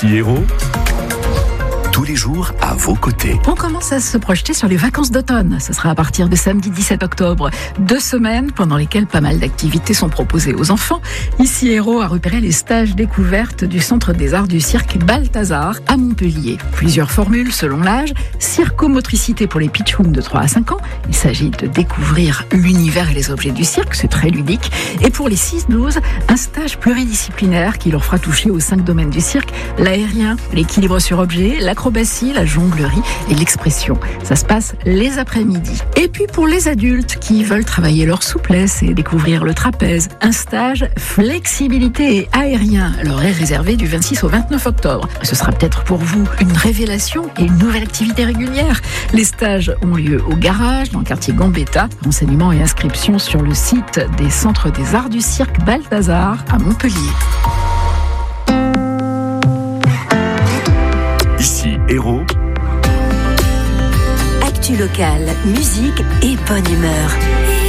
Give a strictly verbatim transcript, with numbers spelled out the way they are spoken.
Ici Héros, tous les jours à vos côtés. On commence à se projeter sur les vacances d'automne. Ce sera à partir de samedi dix-sept octobre. Deux semaines pendant lesquelles pas mal d'activités sont proposées aux enfants. Ici Héros a repéré les stages découvertes du Centre des Arts du Cirque Balthazar à Montpellier. Plusieurs formules selon l'âge. Circomotricité pour les pitchouns de trois à cinq ans. Il s'agit de découvrir l'univers et les objets du cirque. C'est très ludique. Et pour les six douze, un stage pluridisciplinaire qui leur fera toucher aux cinq domaines du cirque. L'aérien, l'équilibre sur objet, l'acrobatie, la jonglerie et l'expression. Ça se passe les après-midi. Et puis pour les adultes qui veulent travailler leur souplesse et découvrir le trapèze, un stage flexibilité et aérien leur est réservé du vingt-six au vingt-neuf octobre. Ce sera peut-être pour vous une révélation et une nouvelle activité régulière. Les stages ont lieu au garage, dans le quartier Gambetta. Renseignements et inscriptions sur le site des Centres des Arts du Cirque Balthazar à Montpellier. Ici Héros. Actu locale, musique et bonne humeur.